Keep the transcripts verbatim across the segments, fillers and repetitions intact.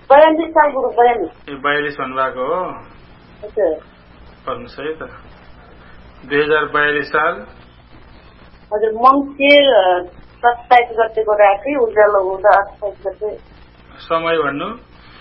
बयालिस साल गुरु बयालिस ए बयालिस भन्नुभएको हो हजुर भन्नुहोस् है त दुई हजार बयालिस साल हजुर मङ्सिर सत्ताइस गतेको राति उज्यालो हुँदा अट्ठाइस गते समय भन्नु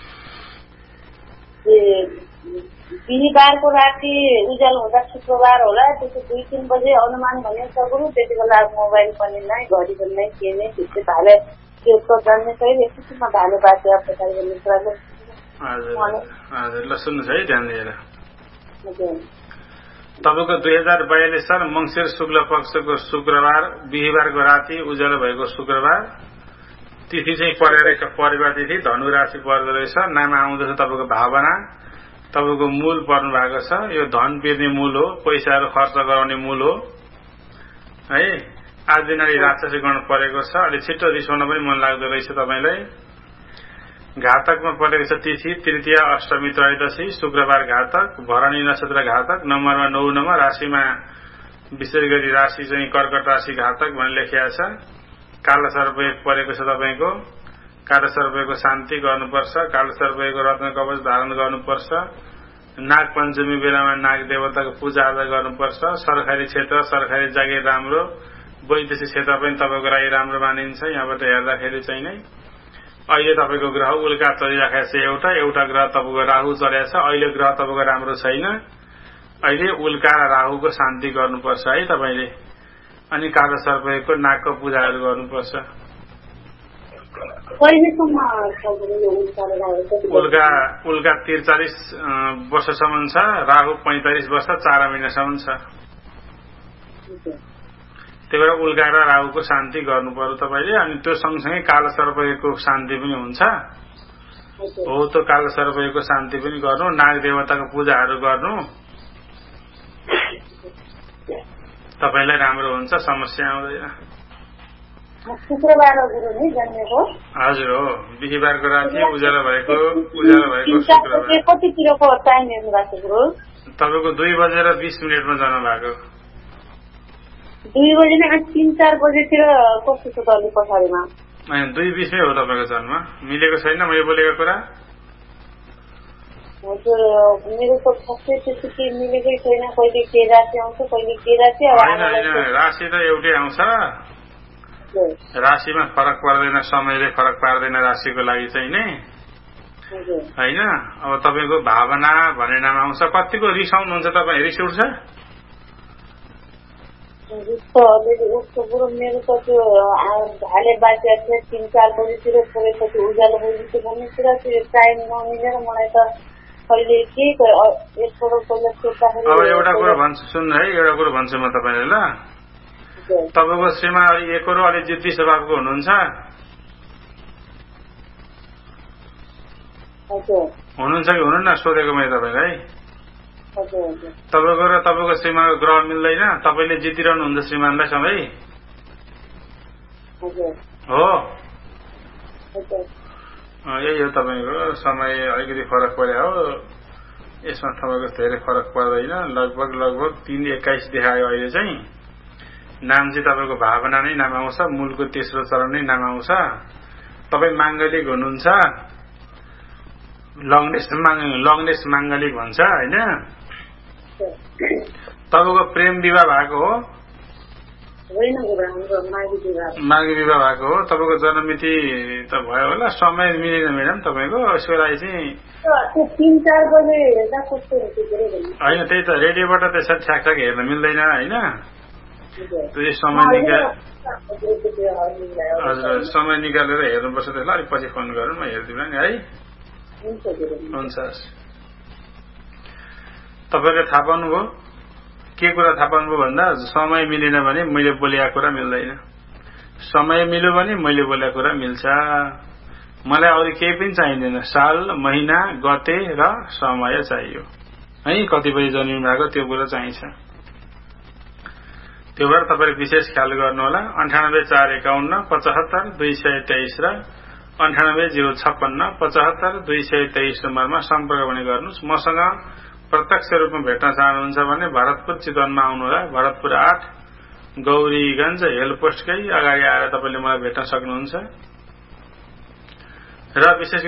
बिहिबारको राति उज्यालो हुँदा शुक्रबार होला त्यसो दुई तिन बजे अनुमान भने गुरु त्यति बेला मोबाइल पनि नै घडी पनि नै के नै त्यस्तै भाले त्यो त जान्ने छैन एकैछिनमा भाले बाटे प्रचार गर्ने कुराले हजुर ल सुन्नुहोस् है ध्यान दिएर हजुर तपाईँको दुई हजार बयालिस साल मङ्सिर शुक्ल पक्षको शुक्रबार बिहिबारको राति उज्यालो भएको शुक्रबार तिथि चाहिँ परेर परिवार तिथि धनु राशि पर्दो रहेछ नाम आउँदछ तपाईँको भावना तपाईँको मूल पर्नु भएको छ यो धन पिर्ने मूल हो पैसाहरू खर्च गराउने मूल हो है आज दिनाडी राक्षसी गण परेको छ अलि छिटो रिसाउन पनि मन लाग्दो रहेछ तपाईँलाई घातकमा परेको छ तिथि तृतीय अष्टमी त्रयोदशी शुक्रबार घातक भरणी नक्षत्र घातक नम्बरमा नौ नम्बर राशिमा विशेष गरी राशि चाहिँ कर्कट राशि घातक भनेर लेखिएको छ कालो सर्प परेको छ तपाईँको कालो सर्पको शान्ति गर्नुपर्छ कालो सर्पको रत्न कवच धारण गर्नुपर्छ नाग पञ्चमी बेलामा नाग देवताको पूजा आजा गर्नुपर्छ सरकारी क्षेत्र सरकारी जागिर राम्रो वैदेशिक क्षेत्र पनि तपाईँको लागि राम्रो मानिन्छ यहाँबाट हेर्दाखेरि चाहिँ नै अहिले तपाईँको ग्रह उल्का चलिराखेको छ एउटा एउटा ग्रह तपाईँको राहु चलेको छ अहिले ग्रह तपाईँको राम्रो छैन अहिले उल्का र राहुको शान्ति गर्नुपर्छ है तपाईँले अनि कालो सर्पको नागको पूजाहरू गर्नुपर्छ उल्का उल्का त्रिचालिस वर्षसम्म छ राहु पैंतालिस वर्ष चार महिनासम्म छ त्यही भएर उल्का र राहुको शान्ति गर्नु पर्यो तपाईँले अनि त्यो सँगसँगै कालो सर्पको शान्ति पनि हुन्छ हो त्यो कालो सर्पको शान्ति पनि गर्नु नाग देवताको पूजाहरू गर्नु तपाईँलाई राम्रो हुन्छ समस्या आउँदैन शुक्रबार जन्मेको हजुर हो बिहिबारको राति उज्यालो भएको उज्यालो भएको शुक्रबार कतितिरको टाइम हेर्नु भएको तपाईँको दुई बजेर बीस मिनटमा जन्म भएको दुई बजे नै तीन चार बजेतिर कस्तो छ तले पछाडिमा दुई बिसमै हो तपाईँको जन्म मिलेको छैन मैले बोलेको कुरा हजुर मेरो त सबै त्यति मिलेकै छैन कहिले के राशि आउँछ कहिले के राशि राशि त एउटै आउँछ राशिमा फरक पर्दैन समयले फरक पार्दैन राशिको लागि चाहिँ नै होइन अब तपाईँको भावना भन्ने नाम आउँछ कतिको रिसाउनुहुन्छ तपाईँ रिस उठ्छ मेरो त त्यो भाले बाटे तिन चार बजीतिर परेपछि उज्यालो बजीतिर भन्ने कुरा त्यो टाइम नमिलेर मलाई त कहिले के एकपल्ट पहिला सोद्धाखेरि अब एउटा कुरो भन्छु सुन्नु है एउटा कुरो भन्छु म तपाईँले ल तपाईँको श्रीमा अलि एकरो अलि जिद्दी स्वभावको हुनुहुन्छ हुनुहुन्छ कि हुनुहुन्न सोधेको मैले तपाईँलाई तपाईँको र तपाईँको श्रीमानको ग्रह मिल्दैन तपाईँले जितिरहनु हुन्छ श्रीमानलाई सधैँ हो यही हो तपाईँको समय अलिकति फरक पर्यो हो यसमा तपाईँको धेरै फरक पर्दैन लगभग लगभग तीन एक्काइस देखायो अहिले चाहिँ नाम चाहिँ तपाईँको भावना नै नाम आउँछ मूलको तेस्रो चरण नै नाम आउँछ तपाईँ माङ्गलिक हुनुहुन्छ लङनेस लङनेस माङ्गलिक भन्छ होइन तपाईँको प्रेम विवाह भएको हो माघी विवाह भएको हो तपाईँको जन्ममिति त भयो होला समय मिलेन म्याडम तपाईँको यसको लागि चाहिँ होइन त्यही त रेडियोबाट त्यसरी ठ्याकठ्याक हेर्न मिल्दैन होइन त्यो समय निकाल हजुर समय निकालेर हेर्नुपर्छ त्यसलाई अलिक पछि फोन गरौँ म हेरिदिनु नि है हुन्छ तपाईँले थाहा पाउनुभयो के कुरा थाहा पाउनुभयो भन्दा समय मिलेन भने मैले बोलेको कुरा मिल्दैन समय मिल्यो भने मैले बोलेको कुरा मिल्छ मलाई अरू केही पनि चाहिँदैन साल महिना गते र समय चाहियो है कति बजी जन्मिनु भएको त्यो कुरा चाहिन्छ त्यो भएर तपाईँले विशेष ख्याल गर्नु होला अन्ठानब्बे चार एकाउन्न पचहत्तर दुई सय तेइस र अन्ठानब्बे जिरो छप्पन्न पचहत्तर दुई सय तेइस नम्बरमा सम्पर्क पनि गर्नुहोस् मसँग प्रत्यक्ष रूपमा भेट्न चाहनुहुन्छ भने भरतपुर चितवनमा आउनुहोला भरतपुर आठ गौरीगंज हेलपोस्टकै अगाडि आएर तपाईँले मलाई भेट्न सक्नुहुन्छ र विशेष